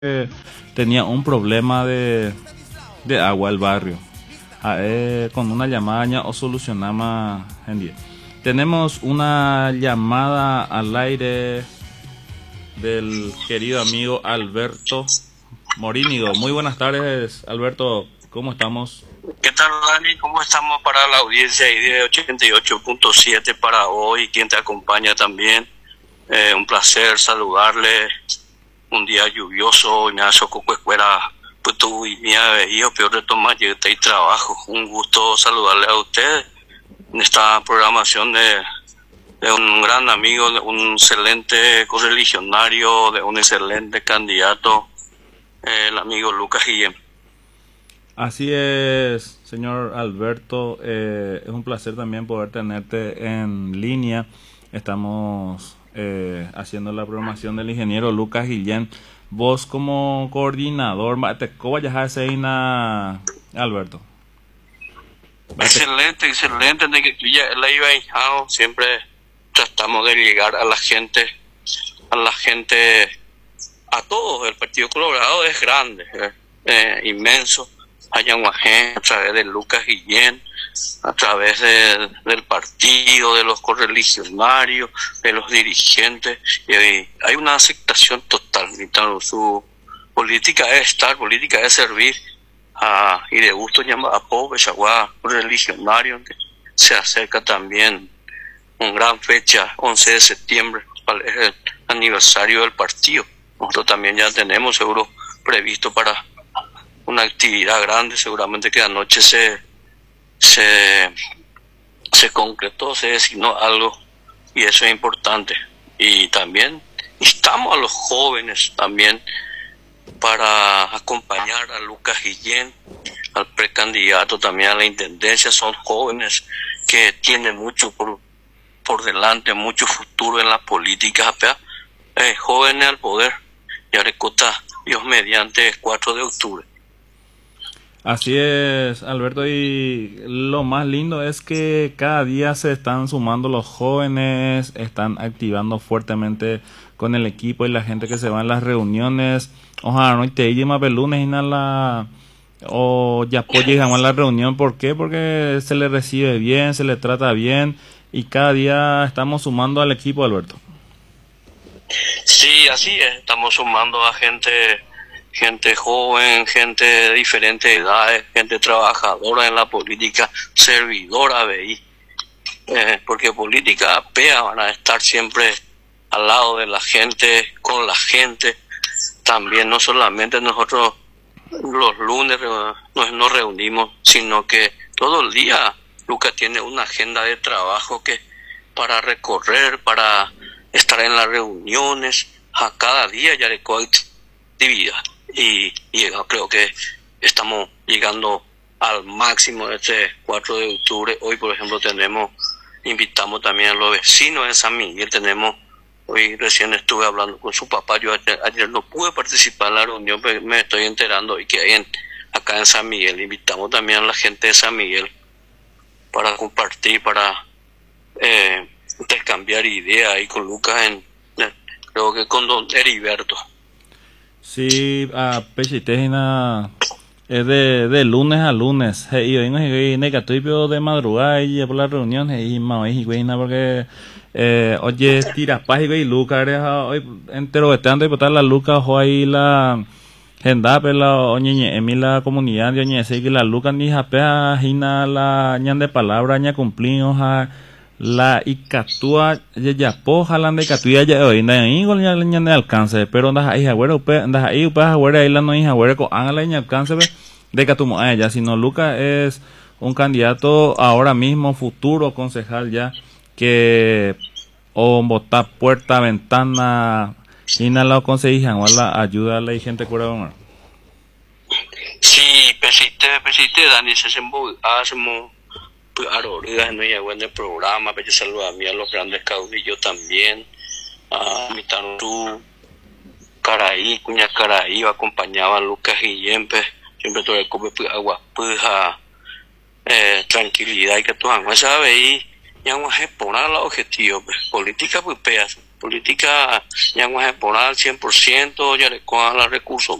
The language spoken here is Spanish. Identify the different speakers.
Speaker 1: tenía un problema de agua el barrio. Con una llamada ya o solucionamos en día. Tenemos una llamada al aire del querido amigo Alberto Morínigo. Muy buenas tardes, Alberto. ¿Cómo estamos?
Speaker 2: ¿Qué tal, Dani? ¿Cómo estamos para la audiencia ahí de 88.7 para hoy? ¿Quién te acompaña también? Un placer saludarle. Un día lluvioso, me hace coco escuela, pues tu y mi hijo, peor de tomar, y trabajo. Un gusto saludarle a ustedes en esta programación de un gran amigo, de un excelente correligionario, de un excelente candidato, el amigo Lucas Guillén.
Speaker 1: Así es, señor Alberto, es un placer también poder tenerte en línea. Estamos haciendo la programación del ingeniero Lucas Guillén. Vos como coordinador, ¿cómo vayas a hacer, Alberto?
Speaker 2: Excelente, de que ya la iba siempre tratamos de llegar a la gente, a todos. El Partido Colorado es grande, inmenso. Ayahuasén, a través de Lucas Guillén, a través del partido, de los correligionarios, de los dirigentes, y hay una aceptación total. Su política es estar, política es servir, y de gusto llama a pobre, Chaguá, correligionario, que se acerca también una gran fecha, 11 de septiembre, es el aniversario del partido. Nosotros también ya tenemos seguro previsto para una actividad grande, seguramente que anoche se concretó, se designó algo, y eso es importante. Y también instamos a los jóvenes también para acompañar a Lucas Guillén, al precandidato también a la intendencia. Son jóvenes que tienen mucho por delante, mucho futuro en la política, jóvenes al poder, y Arecota, Dios mediante, 4 de octubre.
Speaker 1: Así es, Alberto, y lo más lindo es que cada día se están sumando los jóvenes, están activando fuertemente con el equipo y la gente que se va en las reuniones. Ojalá no te llegue más lunes o ya llegamos a la reunión. ¿Por qué? Porque se le recibe bien, se le trata bien, y cada día estamos sumando al equipo, Alberto.
Speaker 2: Sí, así es, estamos sumando a gente joven, gente de diferentes edades, gente trabajadora en la política, servidora, porque política van a estar siempre al lado de la gente, con la gente. También no solamente nosotros los lunes nos reunimos, sino que todo el día Lucas tiene una agenda de trabajo que para recorrer, para estar en las reuniones, a cada día ya de actividad. Y creo que estamos llegando al máximo de este 4 de octubre. Hoy, por ejemplo, invitamos también a los vecinos de San Miguel. Hoy recién estuve hablando con su papá. Yo ayer no pude participar en la reunión, pero me estoy enterando y que hay acá en San Miguel. Invitamos también a la gente de San Miguel para compartir, para intercambiar ideas ahí con Lucas, creo que con don Heriberto.
Speaker 1: Sí, a Pechitejina es de lunes a lunes. Y vengo de madrugada y por la reunión y porque oye tirapas y Lucas hoy entero estando y botar la Lucas o ahí la gente la oñe la comunidad de oñe que la Lucas ni japea hina la ñan de palabra ña cumplimos la icatúa ya po jalan de catuya ya hoy na igual ya leña de alcance, pero andas ahí ahí la no hija con la ña alcance de catumo ya, sino Lucas es un candidato ahora mismo, futuro concejal ya, que o botar puerta, ventana, inhalado consejijan o la ayuda a la gente cura.
Speaker 2: Sí, persiste Dani, hacemos arorigas no ya buen programa, pero saluda a mí a los grandes caudillos también, a mi tanto Caraí, Cuña Caraí, acompañaba a Lucas Guillén, siempre todo el cope agua puja, tranquilidad y que tú no sabes y ya vamos a exponer los objetivos, política pues política ya no es por al 100%, ya le cojan los recursos